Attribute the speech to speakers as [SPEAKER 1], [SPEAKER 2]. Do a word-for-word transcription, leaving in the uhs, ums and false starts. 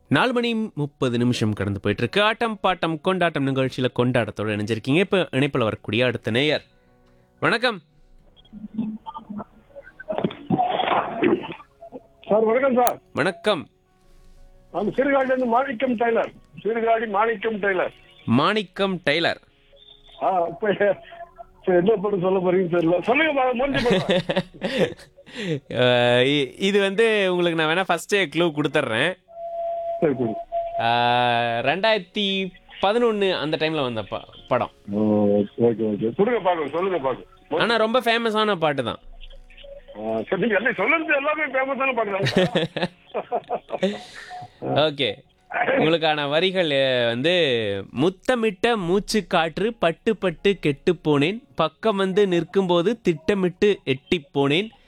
[SPEAKER 1] நாலு மணி முப்பது நிமிஷம் கடந்து போயிட்டு இருக்கு. ஆட்டம் பாட்டம் கொண்டாட்டம் நிகழ்ச்சியில கொண்டாட்டத்தோடு இணைஞ்சிருக்கீங்க. இப்போ இணைப்பில் வரக்கூடிய அடுத்த நேயர். வணக்கம்.
[SPEAKER 2] சார் வணக்கம் சார்.
[SPEAKER 1] வணக்கம்.
[SPEAKER 2] நான் சீர்காழிலிருந்து மாணிக்கம் டெய்லர். சீர்காழி மாணிக்கம் டெய்லர்.
[SPEAKER 1] மாணிக்கம் டெய்லர்.
[SPEAKER 2] ஆ இப்ப இப்ப என்ன பண்ண சொல்ல போறீங்கன்னு தெரியல. சொல்லுங்க பா, முடிஞ்சு போங்க.
[SPEAKER 1] அஹ் இ- இது வந்து உங்களுக்கு நான் வேணா ஃபர்ஸ்டே க்ளூ கொடுத்துட்றேன்.
[SPEAKER 2] சரி சரி.
[SPEAKER 1] ரெண்டாயிரத்தி பதினொன்று அந்த டைம்ல வந்த ப படம்.
[SPEAKER 2] ஓ, ஓகே ஓகே. கொடுங்க பாக்க, சொல்லுங்க பாக்க.
[SPEAKER 1] ஆனா ரொம்ப ஃபேமஸான பாட்டு தான்.
[SPEAKER 2] சரி, நீங்க எல்லாம் சொல்லுறது எல்லாமே ஃபேமஸான பாக்குறாங்க.
[SPEAKER 1] ஓகே, உங்களுக்கான வரிகள் அஹ், வந்து முத்தமிட்ட மூச்சு காற்று பட்டு பட்டு கெட்டு போனேன், பக்கம் வந்து நிற்கும்போது திட்டமிட்டு எட்டி போனேன்,